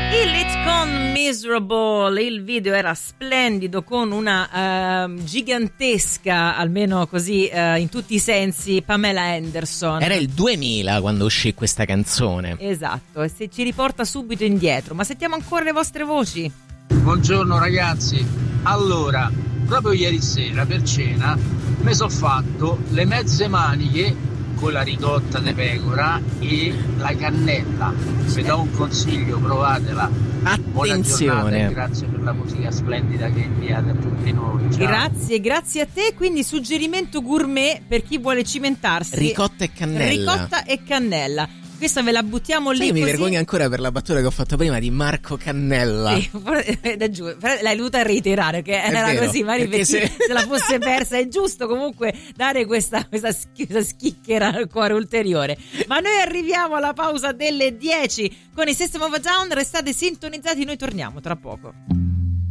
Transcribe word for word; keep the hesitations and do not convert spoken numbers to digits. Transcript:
Miserable, il video era splendido con una uh, gigantesca, almeno così uh, in tutti i sensi, Pamela Anderson. Era il duemila quando uscì questa canzone. Esatto, e se ci riporta subito indietro. Ma sentiamo ancora le vostre voci. Buongiorno ragazzi, allora proprio ieri sera per cena mi sono fatto le mezze maniche con la ricotta di pecora e la cannella. Vi do un consiglio, provatela. Attenzione. E grazie per la musica splendida che inviate a tutti noi. Ciao. Grazie, grazie a te. Quindi suggerimento gourmet per chi vuole cimentarsi. Ricotta e cannella. Ricotta e cannella. Questa ve la buttiamo lì. Io così. Mi vergogno ancora per la battuta che ho fatto prima di Marco Cannella. Sì, da giù, l'hai dovuta reiterare che era vero, così, magari per chi se... se la fosse persa. È giusto comunque dare questa, questa, questa schicchera al cuore ulteriore. Ma noi arriviamo alla pausa delle dieci con i System of a Down. Restate sintonizzati, noi torniamo tra poco.